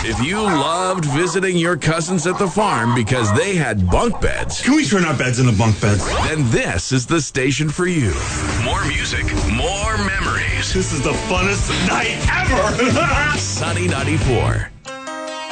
If you loved visiting your cousins at the farm because they had bunk beds, Can we turn our beds into bunk beds? then this is the station for you. More music, more memories. This is the funnest night ever. Sunny 94.